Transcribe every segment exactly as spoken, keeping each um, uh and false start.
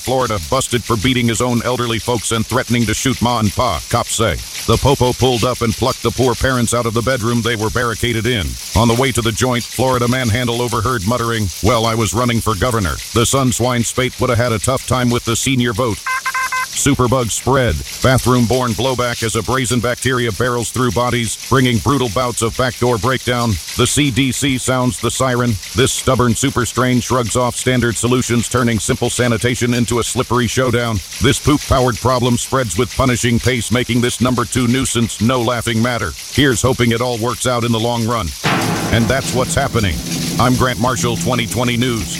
Florida, busted for beating his own elderly folks and threatening to shoot ma and pa, cops say. The popo pulled up and plucked the poor parents out of the bedroom they were barricaded in. On the way to the joint, Florida manhandle overheard muttering, "Well, I was running for governor. The sun swine spate would have had a tough time with the senior vote." Superbug spread. Bathroom-borne blowback as a brazen bacteria barrels through bodies, bringing brutal bouts of backdoor breakdown. The C D C sounds the siren. This stubborn super strain shrugs off standard solutions, turning simple sanitation into a slippery showdown. This poop-powered problem spreads with punishing pace, making this number two nuisance no laughing matter. Here's hoping it all works out in the long run. And that's what's happening. I'm Grant Marshall, twenty twenty News.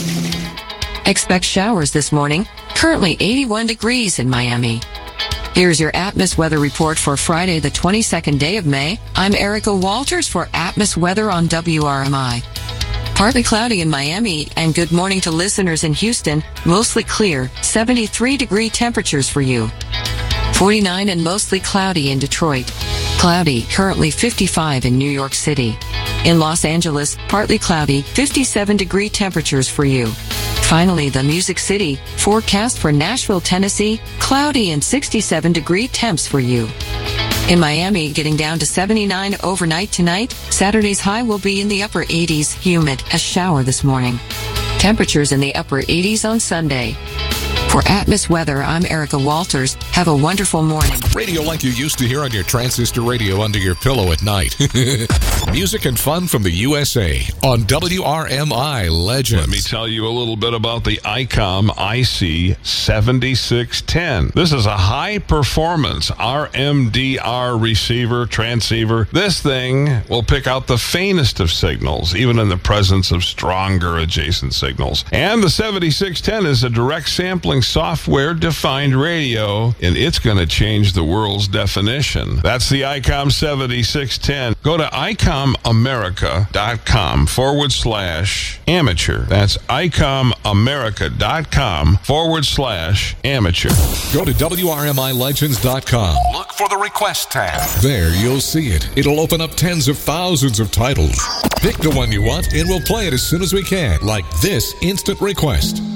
Expect showers this morning. Currently eighty-one degrees in Miami. Here's your Atmos weather report for Friday, the twenty-second day of May. I'm Erica Walters for Atmos Weather on W R M I. Partly cloudy in Miami, and good morning to listeners in Houston. Mostly clear, seventy-three degree temperatures for you. forty-nine and mostly cloudy in Detroit. Cloudy, currently fifty-five in New York City. In Los Angeles, partly cloudy, fifty-seven degree temperatures for you. Finally, the Music City, forecast for Nashville, Tennessee, cloudy and sixty-seven degree temps for you. In Miami, getting down to seventy-nine overnight tonight. Saturday's high will be in the upper eighties, humid, a shower this morning. Temperatures in the upper eighties on Sunday. For Atmos Weather, I'm Erica Walters. Have a wonderful morning. Radio like you used to hear on your transistor radio under your pillow at night. Music and fun from the U S A on W R M I Legends. Let me tell you a little bit about the ICOM I C seventy-six ten. This is a high-performance R M D R receiver, transceiver. This thing will pick out the faintest of signals, even in the presence of stronger adjacent signals. And the seventy-six ten is a direct sampling software-defined radio, and it's going to change the world's definition. That's the ICOM seventy-six ten. Go to icomamerica.com forward slash amateur. That's icomamerica.com forward slash amateur. Go to W R M I legends dot com. Look for the request tab. There you'll see it. It'll open up tens of thousands of titles. Pick the one you want, and we'll play it as soon as we can, like this instant request.